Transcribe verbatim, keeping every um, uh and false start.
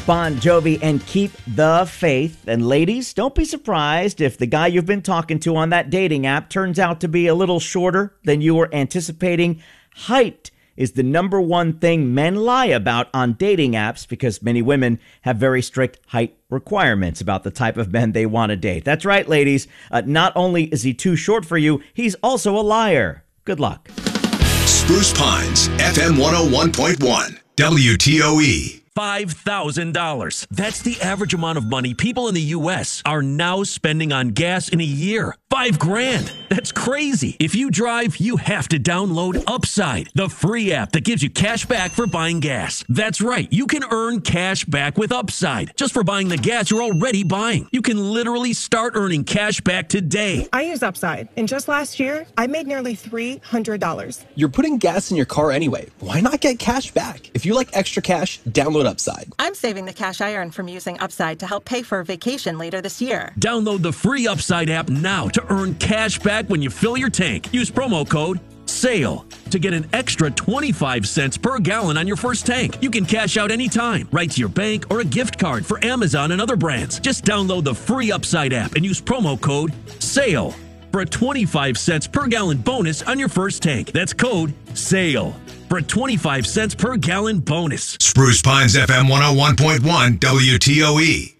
Bon Jovi and Keep the Faith. And ladies, don't be surprised if the guy you've been talking to on that dating app turns out to be a little shorter than you were anticipating. Height is the number one thing men lie about on dating apps because many women have very strict height requirements about the type of men they want to date. That's right, ladies. Uh, not only is he too short for you, he's also a liar. Good luck. Spruce Pines, F M one oh one point one, W T O E. five thousand dollars. That's the average amount of money people in the U S are now spending on gas in a year. Five grand. That's crazy. If you drive, you have to download Upside, the free app that gives you cash back for buying gas. That's right. You can earn cash back with Upside just for buying the gas you're already buying. You can literally start earning cash back today. I use Upside, and just last year, I made nearly three hundred dollars. You're putting gas in your car anyway. Why not get cash back? If you like extra cash, download Upside. I'm saving the cash I earn from using Upside to help pay for a vacation later this year. Download the free Upside app now to earn cash back when you fill your tank. Use promo code SALE to get an extra twenty-five cents per gallon on your first tank. You can cash out anytime, right to your bank or a gift card for Amazon and other brands. Just download the free Upside app and use promo code SALE for a twenty-five cents per gallon bonus on your first tank. That's code SALE for a twenty-five cents per gallon bonus. Spruce Pines, F M one oh one point one, W T O E.